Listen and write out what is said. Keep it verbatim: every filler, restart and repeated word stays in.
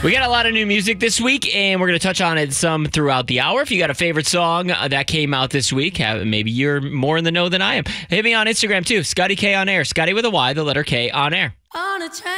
We got a lot of new music this week, and we're going to touch on it some throughout the hour. If you got a favorite song uh, that came out this week, have, maybe you're more in the know than I am. Hit me on Instagram, too. Scotty K on air. Scotty with a Y, the letter K on air. On a